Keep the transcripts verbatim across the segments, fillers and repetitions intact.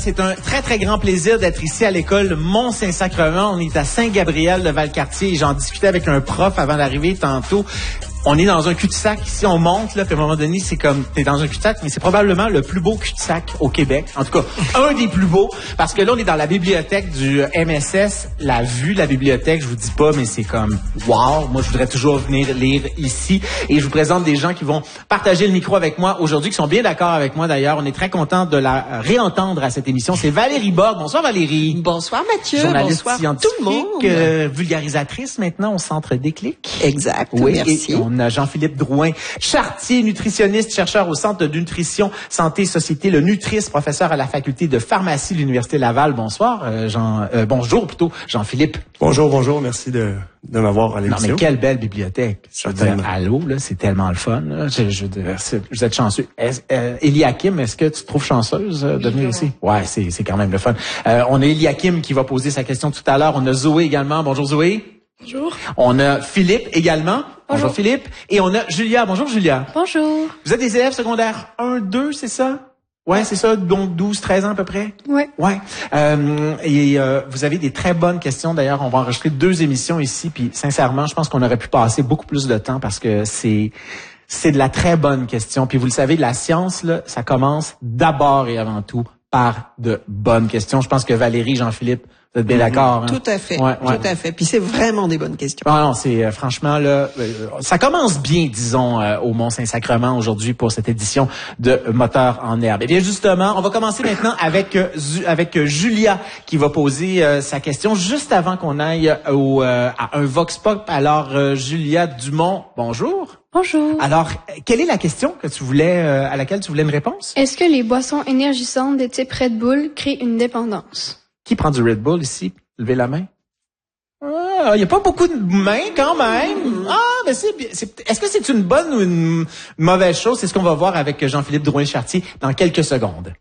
c'est un très, très grand plaisir d'être ici à l'école Mont-Saint-Sacrement. On est à Saint-Gabriel-de-Valcartier et j'en discutais avec un prof avant d'arriver tantôt. On est dans un cul-de-sac. Ici, on monte, là, puis à un moment donné, c'est comme, t'es dans un cul-de-sac, mais c'est probablement le plus beau cul-de-sac au Québec. En tout cas, un des plus beaux. Parce que là, on est dans la bibliothèque du M S S. La vue de la bibliothèque, je vous dis pas, mais c'est comme, wow! Moi, je voudrais toujours venir lire ici. Et je vous présente des gens qui vont partager le micro avec moi aujourd'hui, qui sont bien d'accord avec moi d'ailleurs. On est très content de la réentendre à cette émission. C'est Valérie Borde. Bonsoir, Valérie. Bonsoir, Mathieu. Journaliste Bonsoir, scientifique, tout le monde. Euh, vulgarisatrice maintenant au Centre Déclic. Exact. Oui, merci. Et on a Jean-Philippe Drouin-Chartier, nutritionniste, chercheur au Centre de nutrition, santé et société, le Nutris, professeur à la faculté de pharmacie de l'Université Laval. Bonsoir, euh, Jean, euh, bonjour plutôt, Jean-Philippe. Bonjour, bonjour, merci de, de m'avoir à l'émission. Non, mais quelle belle bibliothèque. Je veux dire, allô, là, c'est tellement le fun. Là. Je, je, je, vous êtes chanceux. Est, euh, Eliakim, est-ce que tu te trouves chanceuse euh, de venir ici? Ouais, c'est, c'est quand même le fun. Euh, on a Eliakim qui va poser sa question tout à l'heure. On a Zoé également. Bonjour, Zoé. Bonjour. On a Philippe également. Bonjour. Bonjour Philippe. Et on a Julia. Bonjour Julia. Bonjour. Vous êtes des élèves secondaires un, deux, c'est ça? Ouais, c'est ça, donc douze, treize ans à peu près? Ouais. Ouais. Euh, et euh, vous avez des très bonnes questions. D'ailleurs, on va enregistrer deux émissions ici, puis sincèrement, je pense qu'on aurait pu passer beaucoup plus de temps parce que c'est c'est de la très bonne question. Puis vous le savez, la science, là, ça commence d'abord et avant tout par de bonnes questions. Je pense que Valérie, Jean-Philippe, vous êtes bien d'accord, hein? Tout à fait, ouais, ouais. tout à fait. Puis c'est vraiment des bonnes questions. Ah non, c'est euh, franchement là, euh, ça commence bien, disons, euh, au Mont-Saint-Sacrement aujourd'hui pour cette édition de Moteur en herbe. Et bien justement, on va commencer maintenant avec euh, avec euh, Julia qui va poser euh, sa question juste avant qu'on aille au euh, à un Vox Pop. Alors euh, Julia Dumont, bonjour. Bonjour. Alors, quelle est la question que tu voulais euh, à laquelle tu voulais une réponse? Est-ce que les boissons énergisantes de type Red Bull créent une dépendance? Qui prend du Red Bull ici? Levez la main. Ah, il n'y a pas beaucoup de mains quand même. Ah, mais c'est, c'est est-ce que c'est une bonne ou une mauvaise chose? C'est ce qu'on va voir avec Jean-Philippe Drouin-Chartier dans quelques secondes.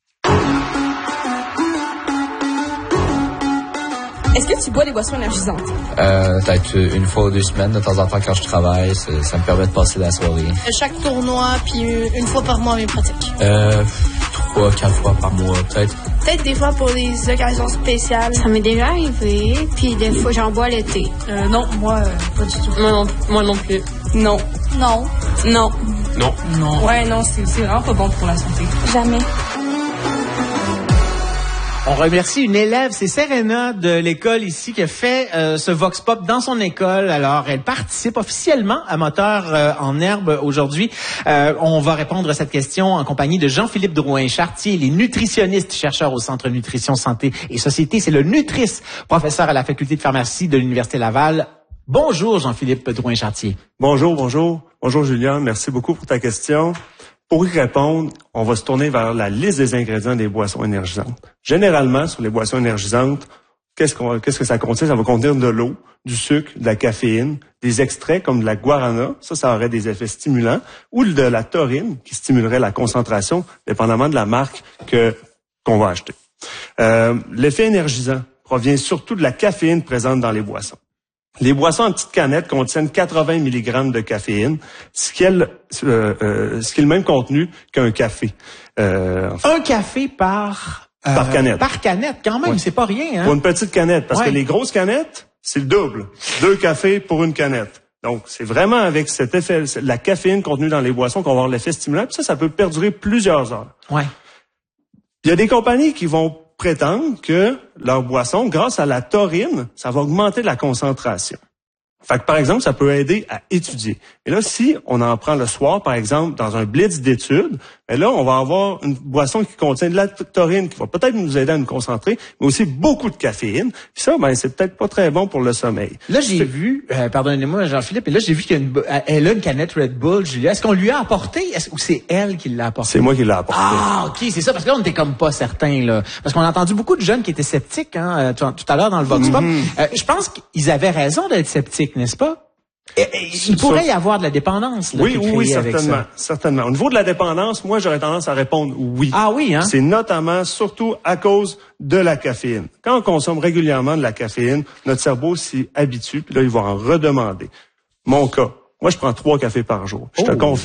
Est-ce que tu bois des boissons énergisantes? Euh, peut-être une fois ou deux semaines, de temps en temps quand je travaille, ça, ça me permet de passer la soirée. Chaque tournoi, puis une fois par mois, mes pratiques. Euh, trois, quatre fois par mois, peut-être. Peut-être des fois pour des occasions spéciales. Ça m'est déjà arrivé, puis des fois j'en bois l'été. Euh, non, moi, euh, pas du tout. Moi non, moi non plus. Non. Non. Non. Non. Non. Ouais, non, c'est, c'est vraiment pas bon pour la santé. Jamais. On remercie une élève, c'est Serena de l'école ici qui a fait euh, ce Vox Pop dans son école. Alors, elle participe officiellement à Moteur euh, en herbe aujourd'hui. Euh, on va répondre à cette question en compagnie de Jean-Philippe Drouin-Chartier, les nutritionnistes, chercheurs au Centre Nutrition, Santé et Société. C'est le Nutris, professeur à la faculté de pharmacie de l'Université Laval. Bonjour Jean-Philippe Drouin-Chartier. Bonjour, bonjour. Bonjour Julien, merci beaucoup pour ta question. Pour y répondre, on va se tourner vers la liste des ingrédients des boissons énergisantes. Généralement, sur les boissons énergisantes, qu'est-ce, qu'on, qu'est-ce que ça contient? Ça va contenir de l'eau, du sucre, de la caféine, des extraits comme de la guarana, ça, ça aurait des effets stimulants, ou de la taurine, qui stimulerait la concentration, dépendamment de la marque que qu'on va acheter. Euh, l'effet énergisant provient surtout de la caféine présente dans les boissons. Les boissons en petites canettes contiennent quatre-vingts milligrammes de caféine, ce qui est le, euh, euh, ce qui est le même contenu qu'un café. Euh, Un café par... Euh, par canette. Par canette, quand même, ouais. C'est pas rien, hein? Pour une petite canette, parce ouais. que les grosses canettes, c'est le double. Deux cafés pour une canette. Donc, c'est vraiment avec cet effet, la caféine contenue dans les boissons qu'on va avoir l'effet stimulant. Puis ça, ça peut perdurer plusieurs heures. Ouais. Il y a des compagnies qui vont prétendent que leur boisson, grâce à la taurine, ça va augmenter la concentration. Fait que, par exemple, ça peut aider à étudier. Et là, si on en prend le soir, par exemple, dans un blitz d'études, ben là, on va avoir une boisson qui contient de la taurine, qui va peut-être nous aider à nous concentrer, mais aussi beaucoup de caféine. Puis ça, ben, c'est peut-être pas très bon pour le sommeil. Là, j'ai c'est... vu, euh, pardonnez-moi, Jean-Philippe, et là, j'ai vu qu'il y a une, elle a une canette Red Bull, Julia. Est-ce qu'on lui a apporté, est-ce, ou c'est elle qui l'a apporté? C'est moi qui l'ai apporté. Ah, OK, c'est ça, parce que là, on n'était comme pas certains, là. Parce qu'on a entendu beaucoup de jeunes qui étaient sceptiques, hein, tout, tout à l'heure dans le Vox Pop. Mm-hmm. Euh, je pense qu'ils avaient raison d'être sceptiques, n'est-ce pas? Et, et, il pourrait y avoir de la dépendance. Là, oui, oui, certainement, certainement. Au niveau de la dépendance, moi, j'aurais tendance à répondre oui. Ah oui, hein? C'est notamment, surtout à cause de la caféine. Quand on consomme régulièrement de la caféine, notre cerveau s'y habitue, puis là, il va en redemander. Mon cas, moi, je prends trois cafés par jour. Je oh. te confirme,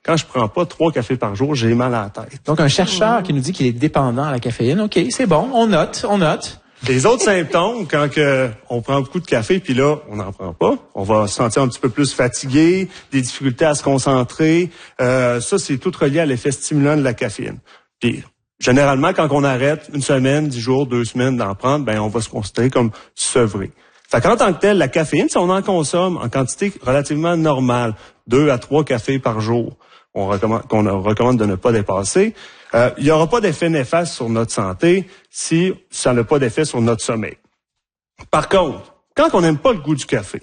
quand je prends pas trois cafés par jour, j'ai mal à la tête. Donc, un chercheur qui nous dit qu'il est dépendant à la caféine. OK, c'est bon, on note, on note. Les autres symptômes, quand que on prend beaucoup de café, puis là, on n'en prend pas, on va se sentir un petit peu plus fatigué, des difficultés à se concentrer. Euh, ça, c'est tout relié à l'effet stimulant de la caféine. Puis, généralement, quand on arrête une semaine, dix jours, deux semaines d'en prendre, ben on va se considérer comme sevré. Fait qu'en tant que tel, la caféine, si on en consomme en quantité relativement normale, deux à trois cafés par jour, on recommande, qu'on recommande de ne pas dépasser, euh, il n'y aura pas d'effet néfaste sur notre santé si ça n'a pas d'effet sur notre sommeil. Par contre, quand on n'aime pas le goût du café,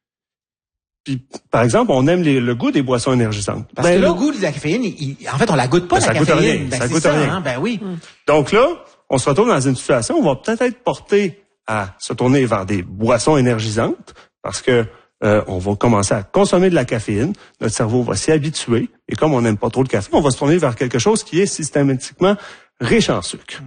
puis, par exemple, on aime les, le goût des boissons énergisantes. Parce ben que là, le goût de la caféine, il, il, en fait, on la goûte pas, ben la ça goûte caféine. rien, Ben, ça c'est goûte ça, rien. hein? Ben oui. Donc là, on se retrouve dans une situation où on va peut-être être porté à se tourner vers des boissons énergisantes parce que euh, on va commencer à consommer de la caféine, notre cerveau va s'y habituer et comme on n'aime pas trop le café, on va se tourner vers quelque chose qui est systématiquement riche en sucre.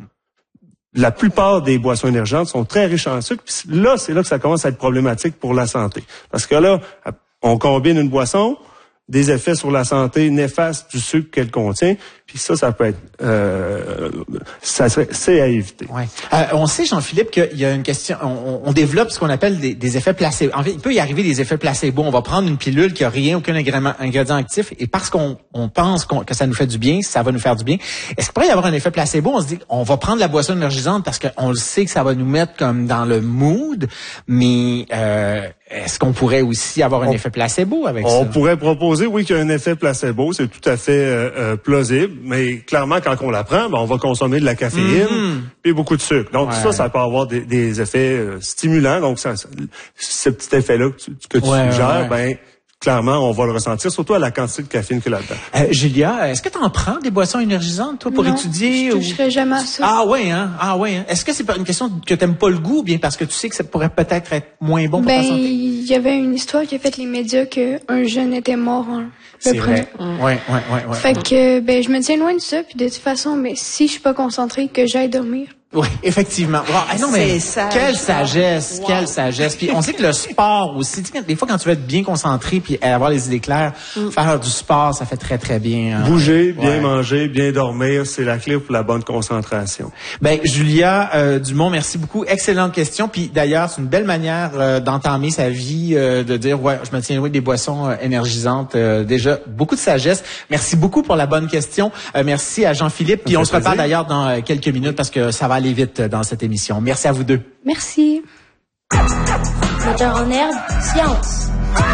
La plupart des boissons énergisantes sont très riches en sucre, puis là, c'est là que ça commence à être problématique pour la santé. Parce que là, on combine une boisson, des effets sur la santé néfastes du sucre qu'elle contient, puis ça, ça peut être, euh, ça serait, c'est à éviter. Ouais. Euh, on sait, Jean-Philippe, qu'il y a une question, on, on développe ce qu'on appelle des, des effets placebo. En fait, il peut y arriver des effets placebo. On va prendre une pilule qui a rien, aucun ingrédient, ingrédient actif, et parce qu'on on pense qu'on, que ça nous fait du bien, ça va nous faire du bien. Est-ce qu'il pourrait y avoir un effet placebo? On se dit, on va prendre la boisson énergisante parce qu'on le sait que ça va nous mettre comme dans le mood, mais euh, est-ce qu'on pourrait aussi avoir un on, effet placebo avec on ça? On pourrait proposer, oui, qu'il y a un effet placebo, c'est tout à fait euh, euh, plausible, mais clairement, quand on la prend, ben, on va consommer de la caféine mm-hmm. et beaucoup de sucre. Donc, ouais. ça, ça peut avoir des, des effets euh, stimulants. Donc, ça, ça, ce petit effet-là que tu, que tu ouais, suggères, ouais. ben clairement, on va le ressentir, surtout à la quantité de caféine que là-dedans. Euh, Julia, est-ce que tu en prends des boissons énergisantes, toi, pour non, étudier? je toucherai ou... jamais à ça. Ah ouais, hein? Ah ouais, hein? Est-ce que c'est une question que t'aimes pas le goût ou bien parce que tu sais que ça pourrait peut-être être moins bon pour ben, ta santé? Il y avait une histoire qui a fait les médias qu'un jeune était mort en c'est le vrai. Ouais, ouais, ouais, ouais. Fait que, ben, je me tiens loin de ça, puis de toute façon, mais si je suis pas concentrée, que j'aille dormir. Oui, effectivement. Wow. Ah non, mais sage. Quelle sagesse, wow. quelle sagesse. Puis on sait que le sport aussi, tu sais, des fois quand tu veux être bien concentré puis avoir les idées claires, mm. faire du sport, ça fait très très bien. Hein. Bouger, bien ouais. manger, bien dormir, c'est la clé pour la bonne concentration. Ben Julia euh, Dumont, merci beaucoup. Excellente question. Puis d'ailleurs, c'est une belle manière euh, d'entamer sa vie, euh, de dire ouais, je me tiens loin des boissons euh, énergisantes. Euh, déjà beaucoup de sagesse. Merci beaucoup pour la bonne question. Euh, merci à Jean-Philippe. Puis on se reparle d'ailleurs dans euh, quelques minutes parce que ça va aller vite dans cette émission. Merci à vous deux. Merci. Moteur en herbe, science.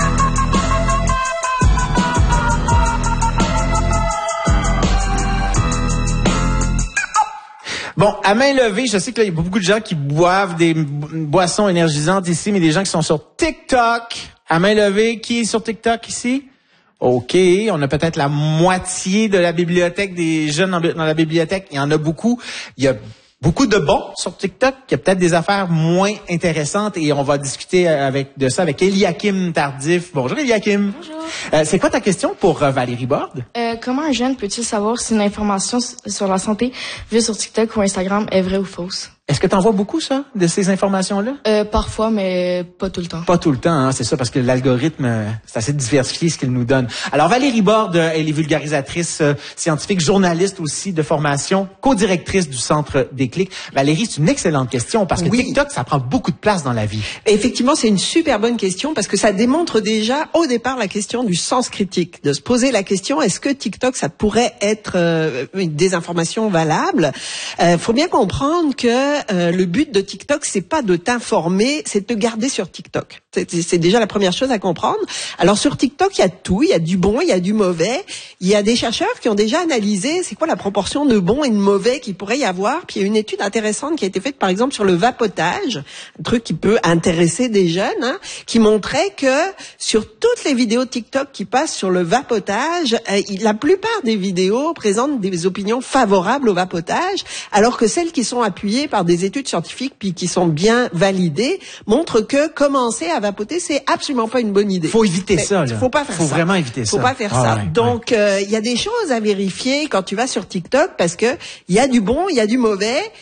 Bon, à main levée, je sais qu'il y a beaucoup de gens qui boivent des boissons énergisantes ici, mais des gens qui sont sur TikTok. À main levée, qui est sur TikTok ici? OK, on a peut-être la moitié de la bibliothèque des jeunes dans la bibliothèque. Il y en a beaucoup. Il y a beaucoup de bons sur TikTok. Il y a peut-être des affaires moins intéressantes et on va discuter avec de ça avec Eliakim Tardif. Bonjour Eliakim. Bonjour. Euh, c'est quoi ta question pour euh, Valérie Borde? Euh, comment un jeune peut-il savoir si une information sur la santé vue sur TikTok ou Instagram est vraie ou fausse? Est-ce que tu en vois beaucoup, ça, de ces informations-là? Euh, parfois, mais pas tout le temps. Pas tout le temps, hein, c'est ça, parce que l'algorithme, euh, c'est assez diversifié ce qu'il nous donne. Alors, Valérie Borde, euh, elle est vulgarisatrice euh, scientifique, journaliste aussi de formation, co-directrice du Centre Déclic. Valérie, c'est une excellente question, parce que oui. TikTok, ça prend beaucoup de place dans la vie. Effectivement, c'est une super bonne question, parce que ça démontre déjà, au départ, la question du sens critique. De se poser la question, est-ce que TikTok, ça pourrait être euh, des informations valables? Euh, faut bien comprendre que Euh, le but de TikTok, c'est pas de t'informer, c'est de te garder sur TikTok. C'est, c'est déjà la première chose à comprendre. Alors sur TikTok, il y a tout, il y a du bon, il y a du mauvais. Il y a des chercheurs qui ont déjà analysé c'est quoi la proportion de bon et de mauvais qu'il pourrait y avoir. Puis il y a une étude intéressante qui a été faite par exemple sur le vapotage, un truc qui peut intéresser des jeunes, hein, qui montrait que sur toutes les vidéos TikTok qui passent sur le vapotage, euh, la plupart des vidéos présentent des opinions favorables au vapotage, alors que celles qui sont appuyées par des études scientifiques puis qui sont bien validées montrent que commencer à vapoter, c'est absolument pas une bonne idée. Faut éviter ça, là. Faut pas faire Faut ça. vraiment éviter ça. Faut pas faire ah, ça. Ouais, Donc, il ouais. euh, y a des choses à vérifier quand tu vas sur TikTok parce que il y a du bon, il y a du mauvais.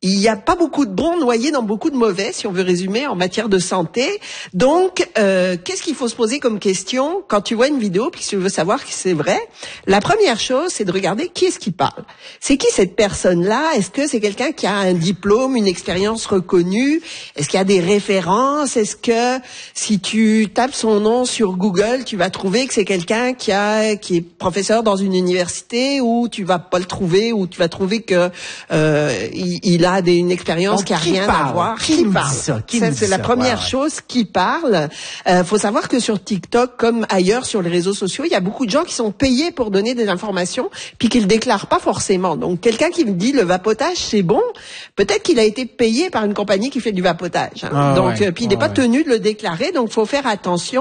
il n'y a pas beaucoup de bons noyés dans beaucoup de mauvais, si on veut résumer, en matière de santé. Donc, euh, qu'est-ce qu'il faut se poser comme question quand tu vois une vidéo puis que tu veux savoir si c'est vrai? La première chose, c'est de regarder qui est-ce qui parle. C'est qui cette personne-là? Est-ce que c'est quelqu'un qui a un diplôme, une expérience reconnue? Est-ce qu'il y a des références? Est-ce que si tu tapes son nom sur Google, tu vas trouver que c'est quelqu'un qui a qui est professeur dans une université, ou tu vas pas le trouver, ou tu vas trouver que euh, il, il a des, une expérience qui a rien parle? à voir. Qui, Qui nous parle? dit ça? Qui Ça, nous c'est dit la ça? première Ouais, ouais. chose, qui parle. Euh, faut savoir que sur TikTok, comme ailleurs sur les réseaux sociaux, il y a beaucoup de gens qui sont payés pour donner des informations, puis qui le déclarent pas forcément. Donc, quelqu'un qui me dit le vapotage c'est bon, peut-être qu'il a été payé par une compagnie qui fait du vapotage. Hein. Ah, donc, ouais. euh, puis il n'est Ah, pas ouais. tenu de le déclarer. Donc, faut faire attention.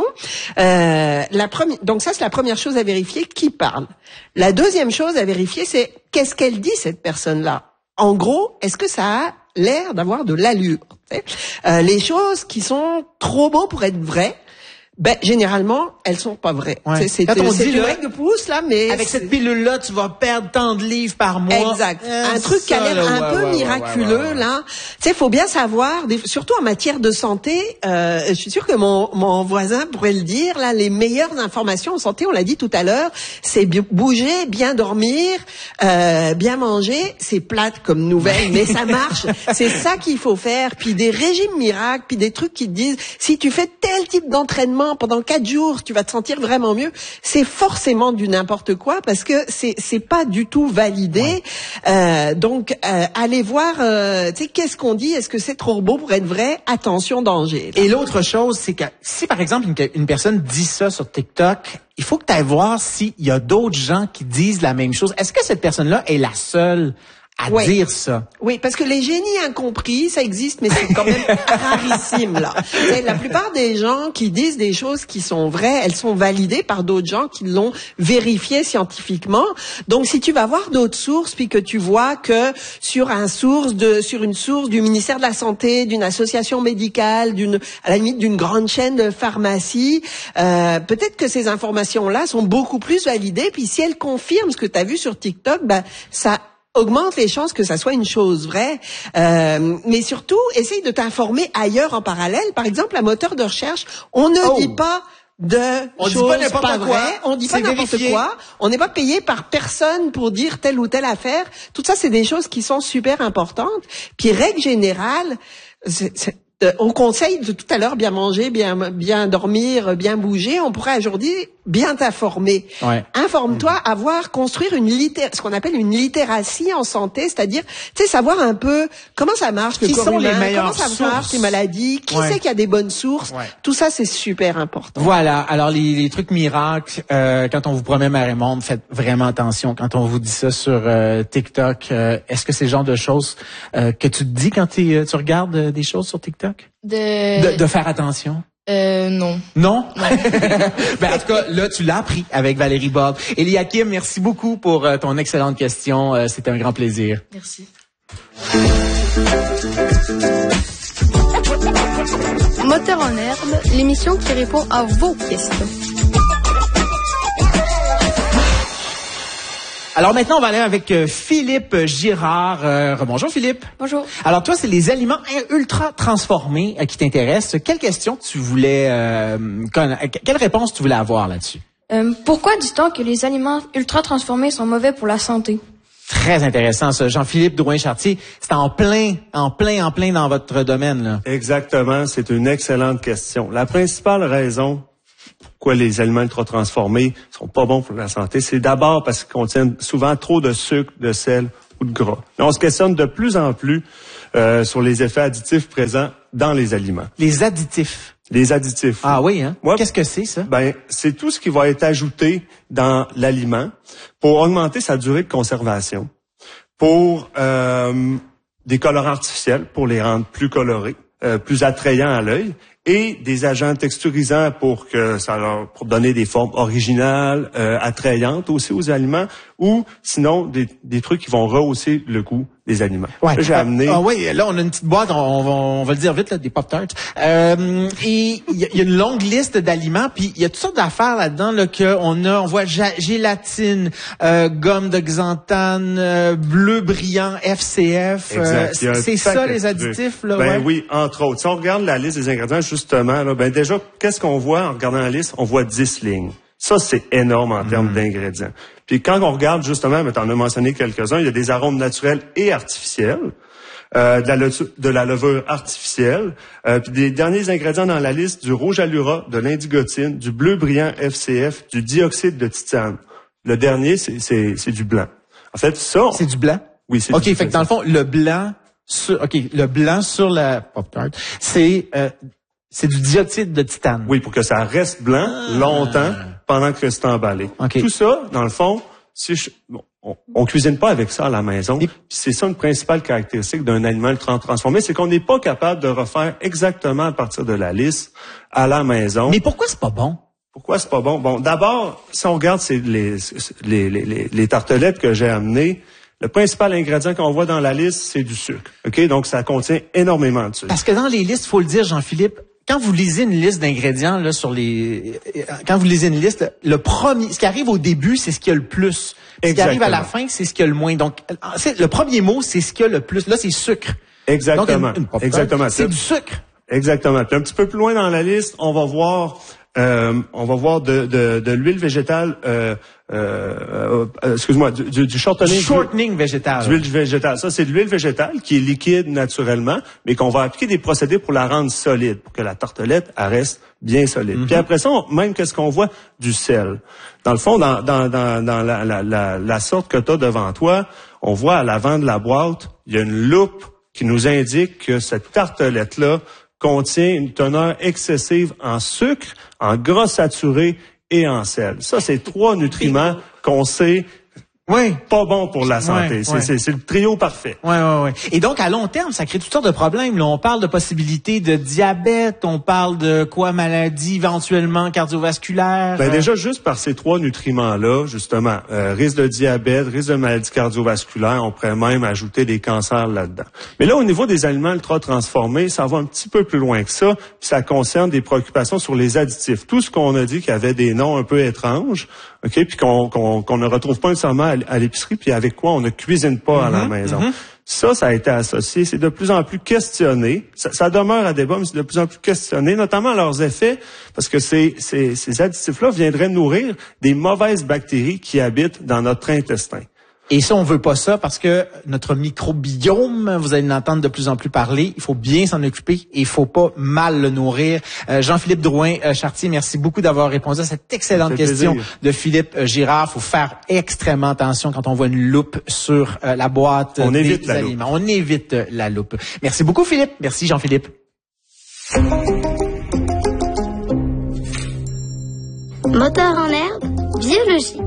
Euh, la première, donc ça c'est la première chose à vérifier, qui parle. La deuxième chose à vérifier, c'est qu'est-ce qu'elle dit cette personne-là. En gros, est-ce que ça a l'air d'avoir de l'allure? Tu sais, euh, les choses qui sont trop beaux pour être vraies, ben généralement elles sont pas vraies. Ouais. Tu sais, C'est Quand on c'est dit, une là, règle de pouce là, mais Avec c'est- cette pilule-là, tu vas perdre tant de livres par mois. Exact. Euh, un truc qui a ça, l'air là, un ouais, peu ouais, miraculeux, ouais, ouais, ouais. là. Tu sais, faut bien savoir, des- surtout en matière de santé, euh, je suis sûre que mon, mon voisin pourrait le dire, là, les meilleures informations en santé, on l'a dit tout à l'heure, c'est bi- bouger, bien dormir, euh, bien manger. C'est plate comme nouvelle, mais ça marche. C'est ça qu'il faut faire. Puis des régimes miracles, puis des trucs qui te disent, si tu fais tel type d'entraînement pendant quatre jours, tu vas te sentir vraiment mieux. C'est forcément du n'importe quoi, parce que c'est c'est pas du tout validé. Ouais. Euh, donc euh, allez voir, euh, tu sais, qu'est-ce qu'on dit? Est-ce que c'est trop beau pour être vrai? Attention, danger. Là. Et l'autre chose, c'est que si par exemple une, une personne dit ça sur TikTok, il faut que tu ailles voir s'il y a d'autres gens qui disent la même chose. Est-ce que cette personne-là est la seule à ouais. dire ça? Oui, parce que les génies incompris, ça existe, mais c'est quand même rarissime, là. Et la plupart des gens qui disent des choses qui sont vraies, elles sont validées par d'autres gens qui l'ont vérifié scientifiquement. Donc, si tu vas voir d'autres sources, puis que tu vois que sur un source de, sur une source du ministère de la Santé, d'une association médicale, d'une, à la limite d'une grande chaîne de pharmacie, euh, peut-être que ces informations-là sont beaucoup plus validées, puis si elles confirment ce que tu as vu sur TikTok, ben, ça augmente les chances que ça soit une chose vraie. Euh, mais surtout, essaye de t'informer ailleurs en parallèle. Par exemple, un moteur de recherche, on ne oh. dit pas de on choses dit pas n'importe pas quoi. vraies, on dit pas C'est n'importe vérifié. quoi, on n'est pas payé par personne pour dire telle ou telle affaire. Tout ça, c'est des choses qui sont super importantes. Puis, règle générale, c'est, c'est, euh, on conseille de tout à l'heure bien manger, bien bien dormir, bien bouger. On pourrait aujourd'hui bien t'informer. Ouais. Informe-toi, mmh. avoir, construire une litté- ce qu'on appelle une littératie en santé, c'est-à-dire, tu sais, savoir un peu comment ça marche le qui corps sont humain, les meilleures comment ça sources? marche les maladies, qui ouais. c'est qu'il y a des bonnes sources. Ouais. Tout ça, c'est super important. Voilà. Alors, les, les trucs miracles, euh, quand on vous promet Marie-Monde, faites vraiment attention. Quand on vous dit ça sur euh, TikTok, euh, est-ce que c'est le genre de choses euh, que tu te dis quand t'es, tu regardes euh, des choses sur TikTok? De... De, de faire attention? Euh, non. Non? Non. Ben, en tout cas, là, tu l'as appris avec Valérie Borde. Eliakim, merci beaucoup pour euh, ton excellente question. Euh, c'était un grand plaisir. Merci. Moteur en herbe, l'émission qui répond à vos questions. Alors maintenant, on va aller avec euh, Philippe Girard. Euh, bonjour Philippe. Bonjour. Alors toi, c'est les aliments ultra transformés euh, qui t'intéressent. Quelle question tu voulais, euh, conna- quelle réponse tu voulais avoir là-dessus? Euh, pourquoi dit-on que les aliments ultra transformés sont mauvais pour la santé? Très intéressant ça. Jean-Philippe Drouin-Chartier, c'est en plein, en plein, en plein dans votre domaine là. Exactement, c'est une excellente question. La principale raison pourquoi les aliments ultra-transformés sont pas bons pour la santé, c'est d'abord parce qu'ils contiennent souvent trop de sucre, de sel ou de gras. Et on se questionne de plus en plus euh, sur les effets additifs présents dans les aliments. Les additifs. Les additifs. Ah oui, hein? Ouais. Qu'est-ce que c'est ça? Ben, c'est tout ce qui va être ajouté dans l'aliment pour augmenter sa durée de conservation, pour euh, des colorants artificiels, pour les rendre plus colorés, euh, plus attrayants à l'œil, et des agents texturisants pour que ça leur, pour donner des formes originales, euh, attrayantes aussi aux aliments, ou sinon des, des trucs qui vont rehausser le goût des aliments. Ouais. Là, j'ai ah, amené... Ah oui, là, on a une petite boîte, on, on, va, on va le dire vite, là, des Pop-Tarts. Euh, et il y, y a une longue liste d'aliments, puis il y a toutes sortes d'affaires là-dedans, là, qu'on a, on voit ja- gélatine, euh, gomme de xanthane, euh, bleu brillant, F C F. Euh, c'est ça, les additifs, là, Ben ouais. oui, entre autres. Si on regarde la liste des ingrédients, justement, là, ben déjà, qu'est-ce qu'on voit en regardant la liste? On voit dix lignes. Ça, c'est énorme en termes mmh. d'ingrédients. Puis quand on regarde, justement, ben, t'en as mentionné quelques-uns, il y a des arômes naturels et artificiels, euh, de, la le- de la levure artificielle, euh, puis des derniers ingrédients dans la liste, du rouge allura, de l'indigotine, du bleu brillant F C F, du dioxyde de titane. Le dernier, c'est, c'est, c'est du blanc. En fait, ça... C'est du blanc? Oui, c'est OK, du blanc. OK, fait que dans le fond, le blanc sur, OK, le blanc sur la Pop-Tart, c'est, euh, c'est du dioxyde de titane. Oui, pour que ça reste blanc ah. longtemps pendant que c'est emballé. Okay. Tout ça, dans le fond, si je, bon, on, on cuisine pas avec ça à la maison. Et puis c'est ça une principale caractéristique d'un aliment ultra transformé, c'est qu'on n'est pas capable de refaire exactement à partir de la liste à la maison. Mais pourquoi c'est pas bon? Pourquoi c'est pas bon? Bon, d'abord, si on regarde c'est les, les, les, les, les tartelettes que j'ai amenées, le principal ingrédient qu'on voit dans la liste, c'est du sucre. OK? Donc, ça contient énormément de sucre. Parce que dans les listes, faut le dire, Jean-Philippe, quand vous lisez une liste d'ingrédients là sur les, quand vous lisez une liste, le premier, ce qui arrive au début, c'est ce qu'il y a le plus. Ce qui arrive à la fin, c'est ce qu'il y a le moins. Donc, c'est, le premier mot, c'est ce qu'il y a le plus. Là, c'est sucre. Exactement. Donc, une, une Exactement. C'est du sucre. Exactement. Puis un petit peu plus loin dans la liste, on va voir, euh, on va voir de, de, de l'huile végétale. Euh, euh, euh, excuse-moi, du, du, du shortening. Shortening végétal. D'huile végétale. Ça, c'est de l'huile végétale qui est liquide naturellement, mais qu'on va appliquer des procédés pour la rendre solide, pour que la tartelette elle reste bien solide. Mm-hmm. Puis après ça, on, même qu'est-ce qu'on voit? Du sel. Dans le fond, dans, dans, dans, dans la, la, la, la sorte que tu as devant toi, on voit à l'avant de la boîte, il y a une loupe qui nous indique que cette tartelette-là contient une teneur excessive en sucre, en gras saturé et en sel. Ça, c'est trois nutriments qu'on sait oui. pas bons pour la santé. Ouais, c'est, ouais. c'est, c'est le trio parfait. Ouais, ouais, ouais. Et donc, à long terme, ça crée toutes sortes de problèmes. Là, on parle de possibilités de diabète, on parle de quoi, maladie éventuellement cardiovasculaire. Ben déjà, juste par ces trois nutriments-là, justement, euh, risque de diabète, risque de maladie cardiovasculaire, on pourrait même ajouter des cancers là-dedans. Mais là, au niveau des aliments ultra transformés, ça va un petit peu plus loin que ça, puis ça concerne des préoccupations sur les additifs. Tout ce qu'on a dit qui avait des noms un peu étranges, OK, puis qu'on, qu'on, qu'on ne retrouve pas nécessairement à l'épicerie, puis avec quoi on ne cuisine pas mm-hmm, à la maison. Mm-hmm. Ça, ça a été associé, c'est de plus en plus questionné. Ça, ça demeure à débat, mais c'est de plus en plus questionné, notamment leurs effets, parce que ces, ces, ces additifs-là viendraient nourrir des mauvaises bactéries qui habitent dans notre intestin. Et ça, on veut pas ça parce que notre microbiome, vous allez en entendre de plus en plus parler, il faut bien s'en occuper et il faut pas mal le nourrir. Euh, Jean-Philippe Drouin-Chartier, merci beaucoup d'avoir répondu à cette excellente question plaisir. de Philippe Girard. Il faut faire extrêmement attention quand on voit une loupe sur euh, la boîte on des évite la aliments. Loupe. On évite euh, la loupe. Merci beaucoup, Philippe. Merci, Jean-Philippe. Moteur en herbe, biologie.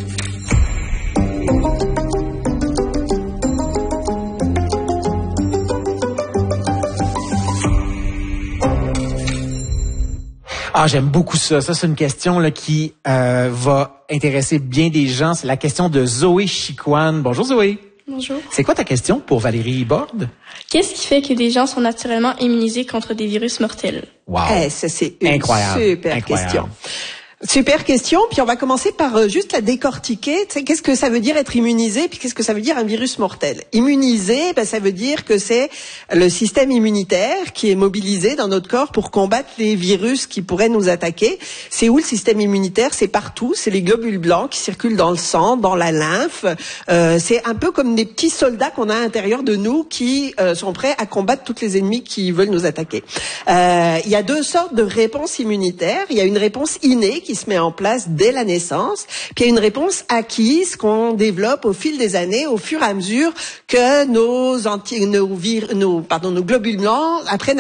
Ah, j'aime beaucoup ça. Ça, c'est une question là qui euh, va intéresser bien des gens. C'est la question de Zoé Chicoine. Bonjour, Zoé. Bonjour. C'est quoi ta question pour Valérie Borde? Qu'est-ce qui fait que les gens sont naturellement immunisés contre des virus mortels? Wow. Eh, ça, c'est une Incroyable. super Incroyable. question. Super question, puis on va commencer par euh, juste la décortiquer. Tu sais, qu'est-ce que ça veut dire être immunisé, puis qu'est-ce que ça veut dire un virus mortel? Immunisé, ben, ça veut dire que c'est le système immunitaire qui est mobilisé dans notre corps pour combattre les virus qui pourraient nous attaquer. C'est où le système immunitaire? C'est partout, c'est les globules blancs qui circulent dans le sang, dans la lymphe. Euh, c'est un peu comme des petits soldats qu'on a à l'intérieur de nous qui euh, sont prêts à combattre tous les ennemis qui veulent nous attaquer. Euh, il y a deux sortes de réponses immunitaires. Il y a une réponse innée qui se met en place dès la naissance, puis il y a une réponse acquise qu'on développe au fil des années, au fur et à mesure que nos anti, nos, vir, nos, pardon, nos globules blancs apprennent